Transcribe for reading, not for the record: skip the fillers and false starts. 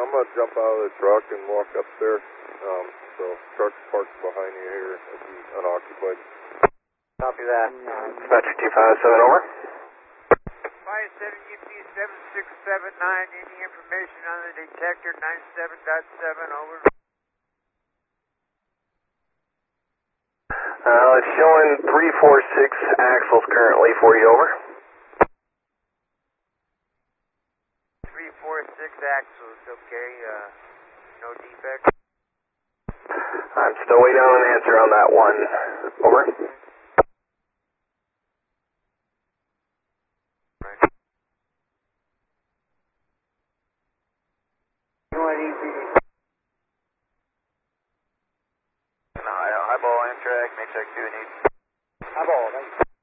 I'm going to jump out of the truck and walk up there. So truck's parked behind you here. It's unoccupied. Copy that. Dispatcher 257, over. 57 UP 7679, any information on the detector 97.7, over. It's showing 346 axles currently for you, over. 346 axles, okay, no defect. I'm still waiting on an answer on that one, over. Eyeball Amtrak, may check 2 and 8. Eyeball, thank you.